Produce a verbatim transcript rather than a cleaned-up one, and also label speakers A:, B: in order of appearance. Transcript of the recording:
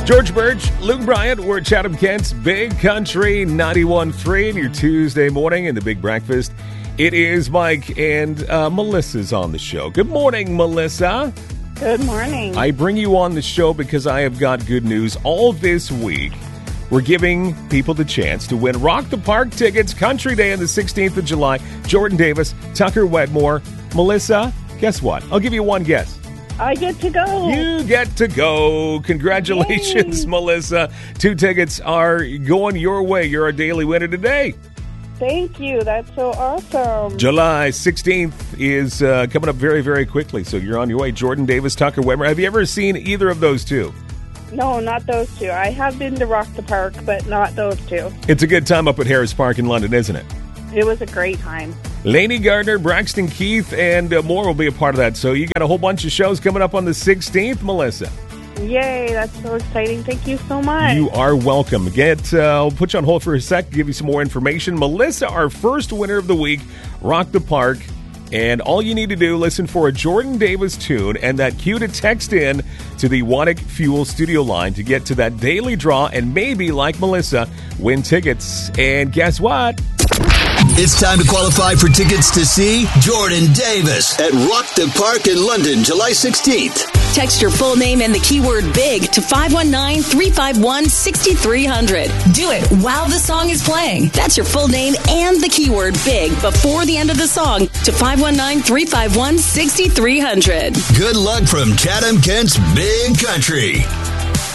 A: George Birch, Luke Bryant, we're at Chatham Kent's Big Country ninety-one point three in your Tuesday morning in the Big Breakfast. It is Mike and uh, Melissa's on the show. Good morning, Melissa.
B: Good morning.
A: I bring you on the show because I have got good news. All this week, we're giving people the chance to win Rock the Park tickets, Country Day on the sixteenth of July. Jordan Davis, Tucker Wedmore. Melissa, guess what? I'll give you one guess.
B: I get to go.
A: You get to go. Congratulations, Yay. Melissa. Two tickets are going your way. You're our daily winner today.
B: Thank you. That's so awesome.
A: July sixteenth is uh, coming up very, very quickly, so you're on your way. Jordan Davis, Tucker Wedmore. Have you ever seen either of those two?
B: No, not those two. I have been to Rock the Park, but not those two.
A: It's a good time up at Harris Park in London, isn't it?
B: It was a great time.
A: Lainey Gardner, Braxton Keith, and uh, more will be a part of that. So you got a whole bunch of shows coming up on the sixteenth, Melissa.
B: Yay, that's so exciting. Thank you so much.
A: You are welcome. Get, uh, I'll put you on hold for a sec, give you some more information. Melissa, our first winner of the week, Rock the Park. And all you need to do, listen for a Jordan Davis tune and that cue to text in to the Wanik Fuel studio line to get to that daily draw and maybe, like Melissa, win tickets. And guess what?
C: It's time to qualify for tickets to see Jordan Davis at Rock the Park in London, July sixteenth.
D: Text your full name and the keyword BIG to five one nine, three five one, six three zero zero. Do it while the song is playing. That's your full name and the keyword BIG before the end of the song to five one nine, three five one, six three zero zero.
C: Good luck from Chatham Kent's Big Country.